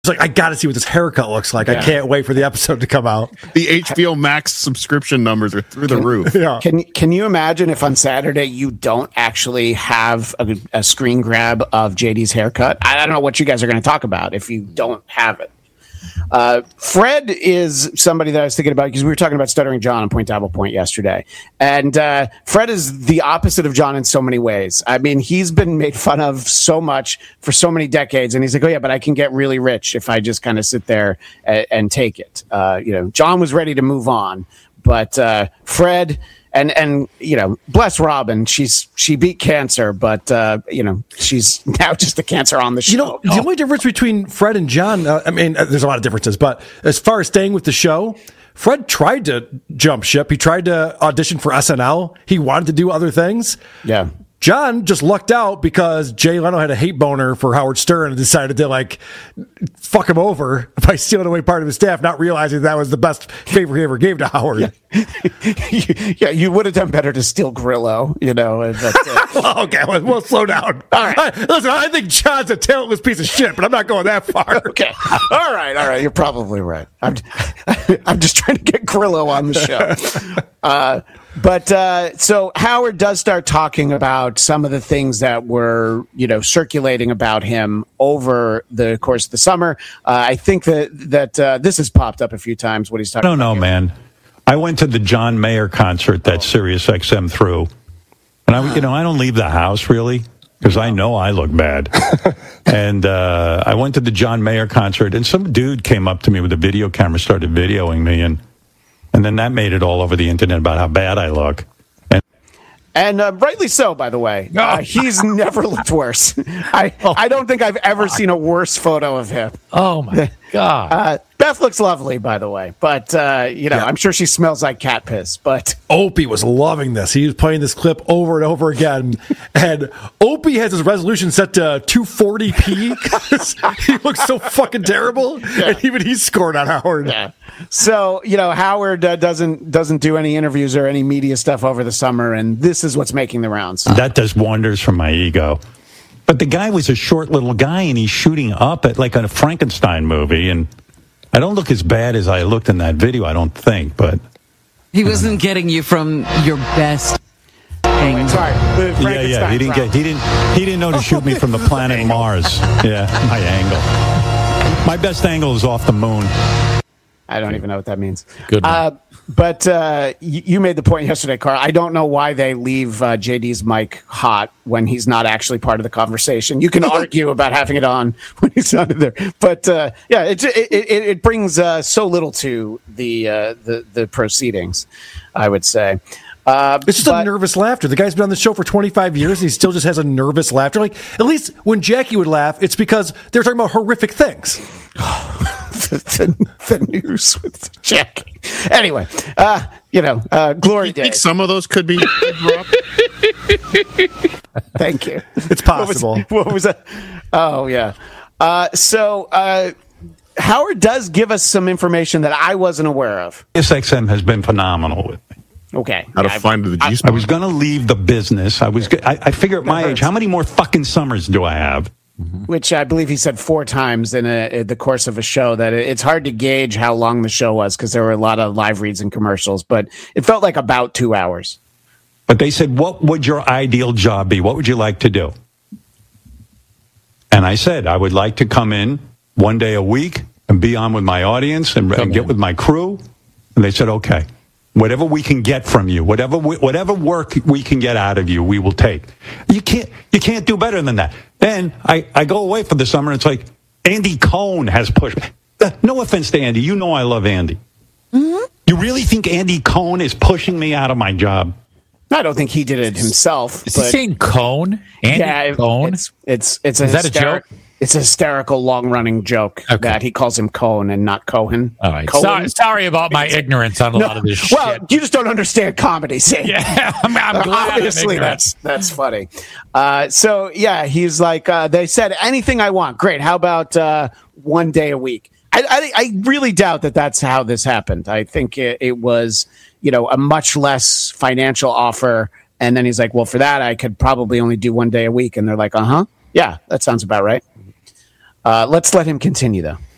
like, I got to see what this haircut looks like. I can't wait for the episode to come out. The HBO Max subscription numbers are through the roof. Yeah. Can you imagine if on Saturday you don't actually have a screen grab of JD's haircut? I don't know what you guys are going to talk about if you don't have it. Fred is somebody that I was thinking about because we were talking about Stuttering John on Point Double Point yesterday. And Fred is the opposite of John in so many ways. I mean, he's been made fun of so much for so many decades. And he's like, oh, yeah, but I can get really rich if I just kind of sit there and take it. John was ready to move on. But Fred... And bless Robin. She beat cancer, but she's now just the cancer on the show. The only difference between Fred and John, there's a lot of differences, but as far as staying with the show, Fred tried to jump ship. He tried to audition for SNL. He wanted to do other things. Yeah. John just lucked out because Jay Leno had a hate boner for Howard Stern and decided to fuck him over by stealing away part of his staff, not realizing that was the best favor he ever gave to Howard. Yeah, you would have done better to steal Grillo, Okay, we'll slow down. All right. Listen, I think John's a talentless piece of shit, but I'm not going that far. Okay. All right. You're probably right. I'm just trying to get Grillo on the show. So Howard does start talking about some of the things that were, circulating about him over the course of the summer. I think that this has popped up a few times. What he's talking about. No, man. I went to the John Mayer concert that Sirius XM threw, and I don't leave the house really because I know I look bad. And I went to the John Mayer concert, and some dude came up to me with a video camera, started videoing me, and then that made it all over the internet about how bad I look. And rightly so, by the way. He's never looked worse. I don't think I've ever seen a worse photo of him. Oh, my God. Beth looks lovely, by the way. But, I'm sure she smells like cat piss. But Opie was loving this. He was playing this clip over and over again. And Opie has his resolution set to 240p because he looks so fucking terrible. Yeah. And even he scored on Howard. Yeah. So, Howard doesn't do any interviews or any media stuff over the summer, and this is what's making the rounds. That does wonders for my ego. But the guy was a short little guy, and he's shooting up at like a Frankenstein movie, and I don't look as bad as I looked in that video, I don't think, but... He wasn't getting you from your best angle. Sorry. Yeah, he didn't know to shoot me from the planet Mars. Yeah, my angle. My best angle is off the moon. I don't even know what that means. Good. But you made the point yesterday, Carl. I don't know why they leave JD's mic hot when he's not actually part of the conversation. You can argue about having it on when he's not in there, but it brings so little to the proceedings, I would say. It's just a nervous laughter. The guy's been on the show for 25 years, and he still just has a nervous laughter. Like, at least when Jackie would laugh, it's because they're talking about horrific things. the news with Jackie. Anyway, glory days. I think some of those could be dropped. Thank you. It's possible. What was that? Oh, yeah. So Howard does give us some information that I wasn't aware of. SXM has been phenomenal with me. Okay. How to find the G-spot. I was going to leave the business. I figure at my age, how many more fucking summers do I have? Which I believe he said 4 times in the course of a show, that it's hard to gauge how long the show was because there were a lot of live reads and commercials, but it felt like about 2 hours. But they said, what would your ideal job be? What would you like to do? And I said, I would like to come in one day a week and be on with my audience and get with my crew. And they said, okay. Whatever we can get from you, whatever work we can get out of you, we will take. You can't do better than that. Then I go away for the summer, and it's like Andy Cohen has pushed me. No offense to Andy, you know I love Andy. Mm-hmm. You really think Andy Cohen is pushing me out of my job? I don't think he did it himself. Is he saying Cohen? Andy Cohen? Is that a joke? It's a hysterical, long-running joke that he calls him Cohen and not Cohen. All right. Cohen. Sorry about my ignorance on a lot of this shit. Well, you just don't understand comedy, Sam. Yeah, I'm glad obviously that's funny. He's like, they said, anything I want. Great. How about 1 day a week? I really doubt that that's how this happened. I think it was, a much less financial offer. And then he's like, well, for that, I could probably only do 1 day a week. And they're like, yeah, that sounds about right. Let's let him continue, though.